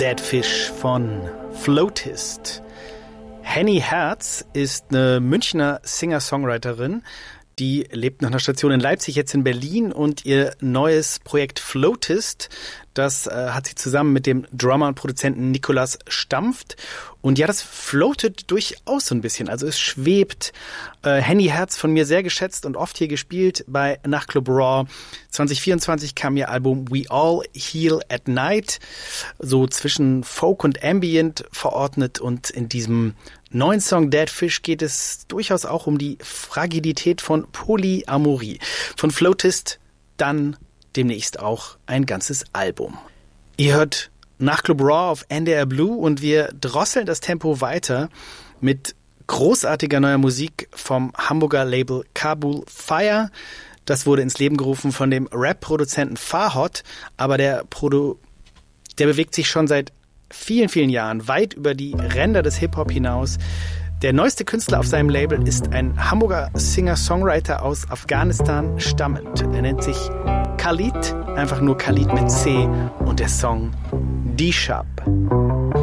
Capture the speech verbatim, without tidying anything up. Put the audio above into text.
Dead Fish von Floatist. Henny Herz ist eine Münchner Singer-Songwriterin, die lebt nach einer Station in Leipzig, jetzt in Berlin, und ihr neues Projekt Floatist, das äh, hat sie zusammen mit dem Drummer und Produzenten Nicolas Stampft. Und ja, das floatet durchaus so ein bisschen, also es schwebt. Äh, Henny Herz, von mir sehr geschätzt und oft hier gespielt bei Nachtclub Raw. zwanzig vierundzwanzig kam ihr Album We All Heal at Night, so zwischen Folk und Ambient verordnet, und in diesem neuen Song Dead Fish geht es durchaus auch um die Fragilität von Polyamorie. Von Floatist dann demnächst auch ein ganzes Album. Ihr hört Nachtclub Raw auf N D R Blue und wir drosseln das Tempo weiter mit großartiger neuer Musik vom Hamburger Label Kabul Fire. Das wurde ins Leben gerufen von dem Rap-Produzenten Farhot, aber der Produ- der bewegt sich schon seit vielen, vielen Jahren weit über die Ränder des Hip-Hop hinaus. Der neueste Künstler auf seinem Label ist ein Hamburger Singer-Songwriter aus Afghanistan stammend. Er nennt sich Khalid, einfach nur Khalid mit C, und der Song D-Shab.